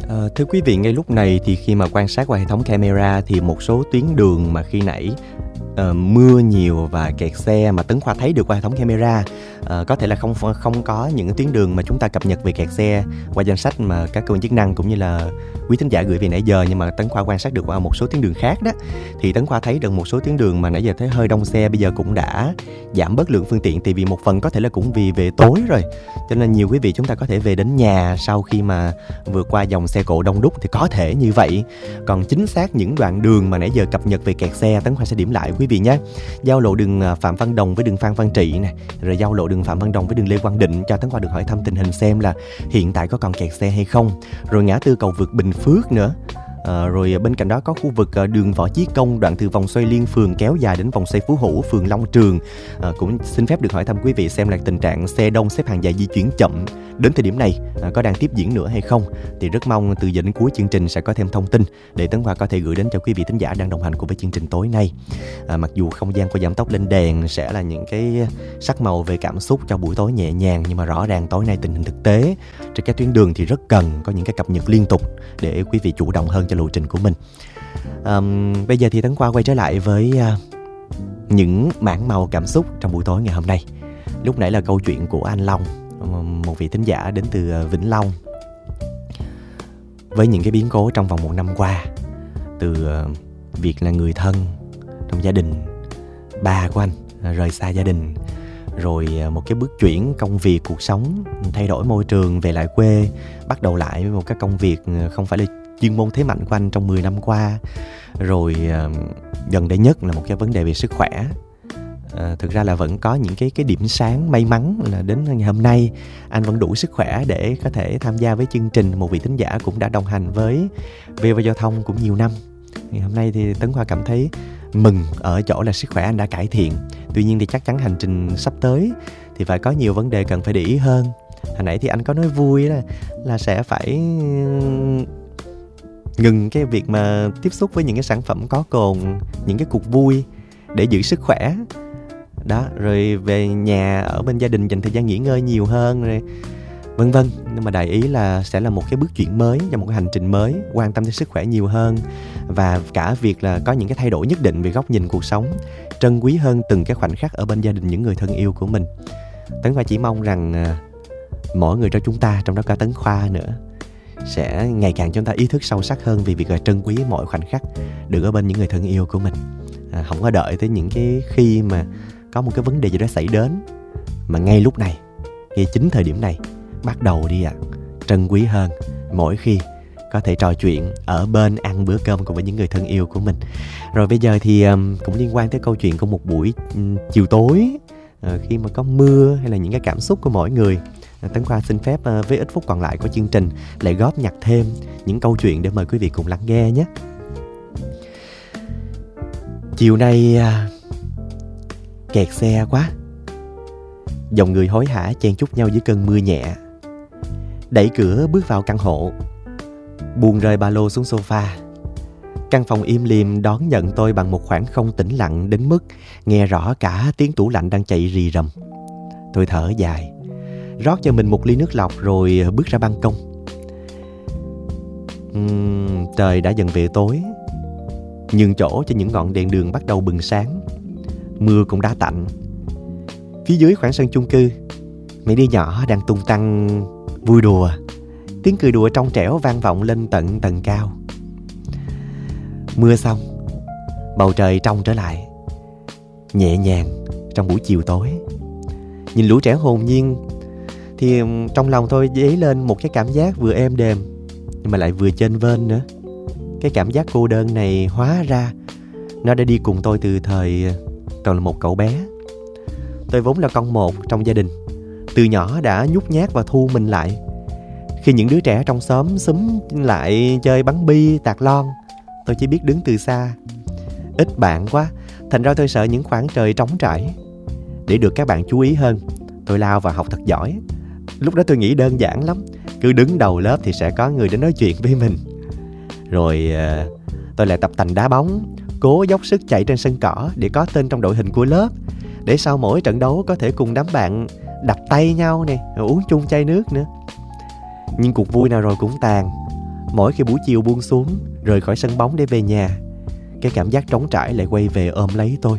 Thưa quý vị, ngay lúc này thì khi mà quan sát qua hệ thống camera thì một số tuyến đường mà khi nãy mưa nhiều và kẹt xe mà Tấn Khoa thấy được qua hệ thống camera, có thể là không có những tuyến đường mà chúng ta cập nhật về kẹt xe qua danh sách mà các cơ quan chức năng cũng như là quý thính giả gửi về nãy giờ, nhưng mà Tấn Khoa quan sát được qua một số tuyến đường khác đó, thì Tấn Khoa thấy được một số tuyến đường mà nãy giờ thấy hơi đông xe bây giờ cũng đã giảm bớt lượng phương tiện, thì vì một phần có thể là cũng vì về tối rồi, cho nên nhiều quý vị chúng ta có thể về đến nhà sau khi mà vượt qua dòng xe cộ đông đúc thì có thể như vậy. Còn chính xác những đoạn đường mà nãy giờ cập nhật về kẹt xe, Tấn Khoa sẽ điểm lại quý vị nhé. Giao lộ đường Phạm Văn Đồng với đường Phan Văn Trị này, rồi giao lộ đường Phạm Văn Đồng với đường Lê Quang Định, cho Tấn Khoa được hỏi thăm tình hình xem là hiện tại có còn kẹt xe hay không. Rồi ngã tư cầu vượt Bình Phước nữa. Rồi bên cạnh đó có khu vực đường Võ Chí Công, đoạn từ vòng xoay Liên Phường kéo dài đến vòng xoay Phú Hữu, phường Long Trường. Cũng xin phép được hỏi thăm quý vị xem là tình trạng xe đông xếp hàng dài di chuyển chậm đến thời điểm này có đang tiếp diễn nữa hay không. Thì rất mong từ giờ đến cuối chương trình sẽ có thêm thông tin để Tấn Khoa có thể gửi đến cho quý vị thính giả đang đồng hành cùng với chương trình tối nay. Mặc dù không gian của giảm tốc lên đèn sẽ là những cái sắc màu về cảm xúc cho buổi tối nhẹ nhàng, nhưng mà rõ ràng tối nay tình hình thực tế trên các tuyến đường thì rất cần có những cái cập nhật liên tục để quý vị chủ động hơn cho lộ trình của mình. Bây giờ thì Tấn Khoa quay trở lại với những mảng màu cảm xúc trong buổi tối ngày hôm nay. Lúc nãy là câu chuyện của anh Long, một vị thính giả đến từ Vĩnh Long, với những cái biến cố trong vòng một năm qua, từ việc là người thân trong gia đình, ba của anh rời xa gia đình, rồi một cái bước chuyển công việc, cuộc sống, thay đổi môi trường, về lại quê, bắt đầu lại với một cái công việc không phải là chuyên môn thế mạnh của anh trong 10 năm qua. Rồi gần đây nhất là một cái vấn đề về sức khỏe. Thực ra là vẫn có những cái điểm sáng may mắn là đến ngày hôm nay anh vẫn đủ sức khỏe để có thể tham gia với chương trình. Một vị thính giả cũng đã đồng hành với VOV Giao thông cũng nhiều năm. Ngày hôm nay thì Tấn Khoa cảm thấy mừng ở chỗ là sức khỏe anh đã cải thiện. Tuy nhiên thì chắc chắn hành trình sắp tới thì phải có nhiều vấn đề cần phải để ý hơn. Hồi nãy thì anh có nói vui là sẽ phải ngừng cái việc mà tiếp xúc với những cái sản phẩm có cồn, những cái cuộc vui để giữ sức khỏe đó, rồi về nhà ở bên gia đình dành thời gian nghỉ ngơi nhiều hơn, rồi vân vân. Nhưng mà đại ý là sẽ là một cái bước chuyển mới và một cái hành trình mới, quan tâm tới sức khỏe nhiều hơn, và cả việc là có những cái thay đổi nhất định về góc nhìn cuộc sống, trân quý hơn từng cái khoảnh khắc ở bên gia đình, những người thân yêu của mình. Tấn Khoa chỉ mong rằng mỗi người trong chúng ta, trong đó cả Tấn Khoa nữa, sẽ ngày càng chúng ta ý thức sâu sắc hơn về việc là trân quý mọi khoảnh khắc được ở bên những người thân yêu của mình. Không có đợi tới những cái khi mà có một cái vấn đề gì đó xảy đến, mà ngay lúc này, ngay chính thời điểm này, bắt đầu đi trân quý hơn mỗi khi có thể trò chuyện ở bên, ăn bữa cơm cùng với những người thân yêu của mình. Rồi bây giờ thì cũng liên quan tới câu chuyện của một buổi chiều tối, khi mà có mưa hay là những cái cảm xúc của mỗi người, Tấn Khoa xin phép với ít phút còn lại của chương trình lại góp nhặt thêm những câu chuyện để mời quý vị cùng lắng nghe nhé. Chiều nay kẹt xe quá, dòng người hối hả chen chúc nhau dưới cơn mưa nhẹ. Đẩy cửa bước vào căn hộ, buông rơi ba lô xuống sofa. Căn phòng im lìm đón nhận tôi bằng một khoảng không tĩnh lặng đến mức nghe rõ cả tiếng tủ lạnh đang chạy rì rầm. Tôi thở dài, rót cho mình một ly nước lọc rồi bước ra ban công. Trời đã dần về tối, nhường chỗ cho những ngọn đèn đường bắt đầu bừng sáng. Mưa cũng đã tạnh. Phía dưới khoảng sân chung cư, mấy đứa nhỏ đang tung tăng vui đùa. Tiếng cười đùa trong trẻo vang vọng lên tận tầng cao. Mưa xong, bầu trời trong trở lại, nhẹ nhàng trong buổi chiều tối. Nhìn lũ trẻ hồn nhiên thì trong lòng tôi dấy lên một cái cảm giác vừa êm đềm nhưng mà lại vừa chênh vênh nữa. Cái cảm giác cô đơn này hóa ra nó đã đi cùng tôi từ thời còn là một cậu bé. Tôi vốn là con một trong gia đình, từ nhỏ đã nhút nhát và thu mình lại. Khi những đứa trẻ trong xóm xúm lại chơi bắn bi, tạt lon, tôi chỉ biết đứng từ xa. Ít bạn quá, thành ra tôi sợ những khoảng trời trống trải. Để được các bạn chú ý hơn, tôi lao vào học thật giỏi. Lúc đó tôi nghĩ đơn giản lắm, cứ đứng đầu lớp thì sẽ có người đến nói chuyện với mình. Rồi tôi lại tập tành đá bóng, cố dốc sức chạy trên sân cỏ để có tên trong đội hình của lớp, để sau mỗi trận đấu có thể cùng đám bạn đập tay nhau nè, uống chung chai nước nữa. Nhưng cuộc vui nào rồi cũng tàn. Mỗi khi buổi chiều buông xuống, rời khỏi sân bóng để về nhà, cái cảm giác trống trải lại quay về ôm lấy tôi.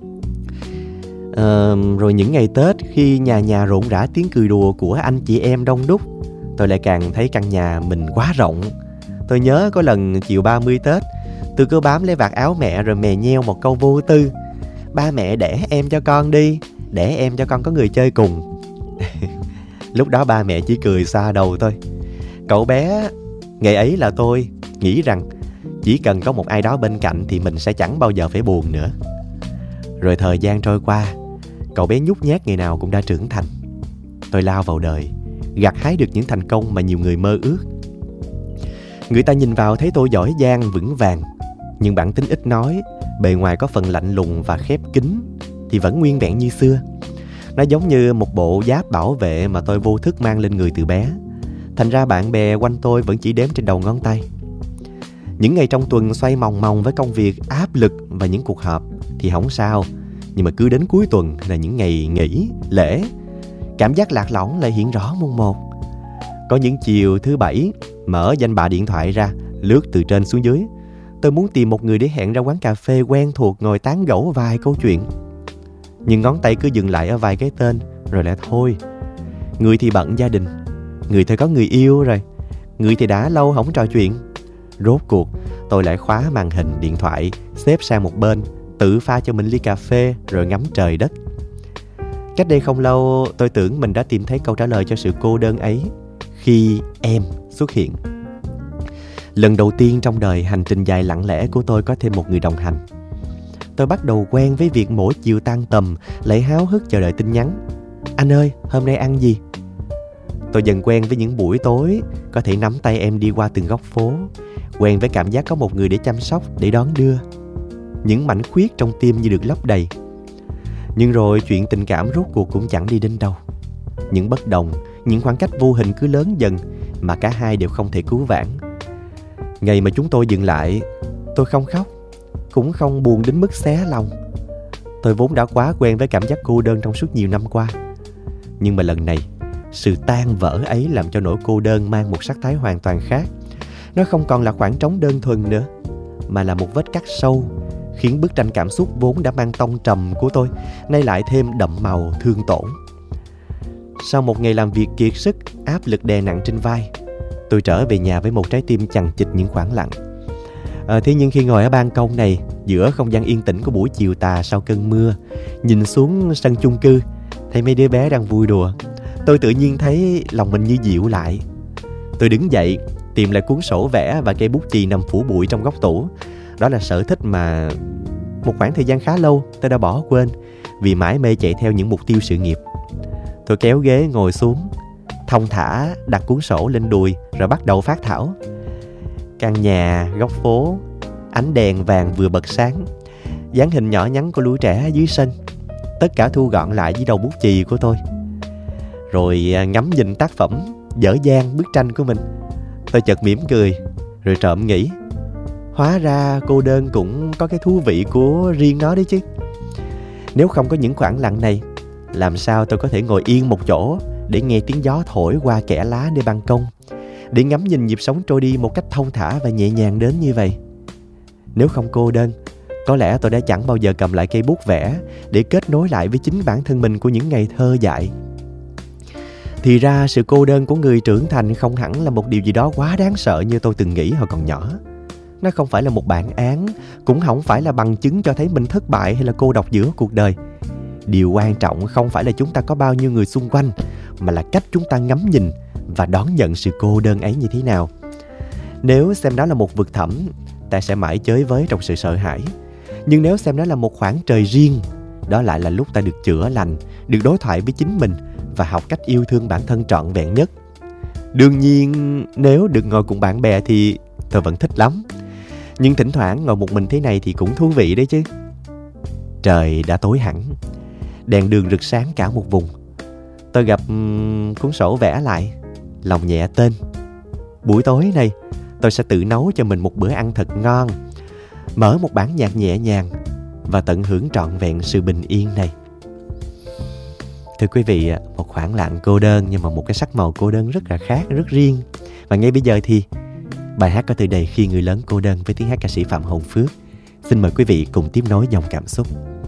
Rồi những ngày Tết, khi nhà nhà rộn rã tiếng cười đùa của anh chị em đông đúc, tôi lại càng thấy căn nhà mình quá rộng. Tôi nhớ có lần chiều 30 Tết, tôi cứ bám lấy vạt áo mẹ rồi mè nheo một câu vô tư: ba mẹ đẻ em cho con đi, đẻ em cho con có người chơi cùng. Lúc đó ba mẹ chỉ cười xoa đầu thôi. Cậu bé ngày ấy là tôi nghĩ rằng chỉ cần có một ai đó bên cạnh thì mình sẽ chẳng bao giờ phải buồn nữa. Rồi thời gian trôi qua, cậu bé nhút nhát ngày nào cũng đã trưởng thành. Tôi lao vào đời, gặt hái được những thành công mà nhiều người mơ ước. Người ta nhìn vào thấy tôi giỏi giang, vững vàng, nhưng bản tính ít nói, bề ngoài có phần lạnh lùng và khép kín thì vẫn nguyên vẹn như xưa. Nó giống như một bộ giáp bảo vệ mà tôi vô thức mang lên người từ bé. Thành ra bạn bè quanh tôi vẫn chỉ đếm trên đầu ngón tay. Những ngày trong tuần xoay mòng mòng với công việc, áp lực và những cuộc họp thì không sao. Nhưng mà cứ đến cuối tuần hay là những ngày nghỉ, lễ, cảm giác lạc lõng lại hiện rõ mồn một. Có những chiều thứ Bảy, mở danh bạ điện thoại ra, lướt từ trên xuống dưới. Tôi muốn tìm một người để hẹn ra quán cà phê quen thuộc ngồi tán gẫu vài câu chuyện. Nhưng ngón tay cứ dừng lại ở vài cái tên rồi lại thôi. Người thì bận gia đình, người thì có người yêu rồi, người thì đã lâu không trò chuyện. Rốt cuộc tôi lại khóa màn hình điện thoại, xếp sang một bên, tự pha cho mình ly cà phê rồi ngắm trời đất. Cách đây không lâu, tôi tưởng mình đã tìm thấy câu trả lời cho sự cô đơn ấy khi em xuất hiện. Lần đầu tiên trong đời hành trình dài lặng lẽ của tôi có thêm một người đồng hành. Tôi bắt đầu quen với việc mỗi chiều tan tầm lại háo hức chờ đợi tin nhắn: anh ơi, hôm nay ăn gì? Tôi dần quen với những buổi tối có thể nắm tay em đi qua từng góc phố, quen với cảm giác có một người để chăm sóc, để đón đưa. Những mảnh khuyết trong tim như được lấp đầy. Nhưng rồi chuyện tình cảm rốt cuộc cũng chẳng đi đến đâu. Những bất đồng, những khoảng cách vô hình cứ lớn dần mà cả hai đều không thể cứu vãn. Ngày mà chúng tôi dừng lại, tôi không khóc, cũng không buồn đến mức xé lòng. Tôi vốn đã quá quen với cảm giác cô đơn trong suốt nhiều năm qua. Nhưng mà lần này, sự tan vỡ ấy làm cho nỗi cô đơn mang một sắc thái hoàn toàn khác. Nó không còn là khoảng trống đơn thuần nữa, mà là một vết cắt sâu, khiến bức tranh cảm xúc vốn đã mang tông trầm của tôi nay lại thêm đậm màu thương tổn. Sau một ngày làm việc kiệt sức, áp lực đè nặng trên vai, tôi trở về nhà với một trái tim chằng chịt những khoảng lặng. Thế nhưng khi ngồi ở ban công này, giữa không gian yên tĩnh của buổi chiều tà sau cơn mưa, nhìn xuống sân chung cư, thấy mấy đứa bé đang vui đùa, tôi tự nhiên thấy lòng mình như dịu lại. Tôi đứng dậy, tìm lại cuốn sổ vẽ và cây bút chì nằm phủ bụi trong góc tủ. Đó là sở thích mà một khoảng thời gian khá lâu tôi đã bỏ quên vì mải mê chạy theo những mục tiêu sự nghiệp. Tôi kéo ghế ngồi xuống, thong thả đặt cuốn sổ lên đùi rồi bắt đầu phác thảo. Căn nhà, góc phố, ánh đèn vàng vừa bật sáng, dáng hình nhỏ nhắn của lũ trẻ dưới sân, tất cả thu gọn lại dưới đầu bút chì của tôi. Rồi ngắm nhìn tác phẩm dở dang bức tranh của mình, tôi chợt mỉm cười, rồi trộm nghĩ: hóa ra cô đơn cũng có cái thú vị của riêng nó đấy chứ. Nếu không có những khoảng lặng này, làm sao tôi có thể ngồi yên một chỗ để nghe tiếng gió thổi qua kẽ lá nơi ban công, để ngắm nhìn nhịp sống trôi đi một cách thong thả và nhẹ nhàng đến như vậy. Nếu không cô đơn, có lẽ tôi đã chẳng bao giờ cầm lại cây bút vẽ để kết nối lại với chính bản thân mình của những ngày thơ dại. Thì ra sự cô đơn của người trưởng thành không hẳn là một điều gì đó quá đáng sợ như tôi từng nghĩ hồi còn nhỏ. Nó không phải là một bản án, cũng không phải là bằng chứng cho thấy mình thất bại hay là cô độc giữa cuộc đời. Điều quan trọng không phải là chúng ta có bao nhiêu người xung quanh, mà là cách chúng ta ngắm nhìn và đón nhận sự cô đơn ấy như thế nào. Nếu xem đó là một vực thẳm, ta sẽ mãi chới với trong sự sợ hãi. Nhưng nếu xem đó là một khoảng trời riêng, đó lại là lúc ta được chữa lành, được đối thoại với chính mình và học cách yêu thương bản thân trọn vẹn nhất. Đương nhiên, nếu được ngồi cùng bạn bè thì tôi vẫn thích lắm. Nhưng thỉnh thoảng ngồi một mình thế này thì cũng thú vị đấy chứ. Trời đã tối hẳn, đèn đường rực sáng cả một vùng. Tôi gặp cuốn sổ vẽ lại, lòng nhẹ tên: buổi tối này tôi sẽ tự nấu cho mình một bữa ăn thật ngon, mở một bản nhạc nhẹ nhàng và tận hưởng trọn vẹn sự bình yên này. Thưa quý vị, một khoảng lặng cô đơn nhưng mà một cái sắc màu cô đơn rất là khác, rất riêng. Và ngay bây giờ thì Bài hát có tựa đề Khi người lớn cô đơn với tiếng hát ca sĩ Phạm Hồng Phước. Xin mời quý vị cùng tiếp nối dòng cảm xúc.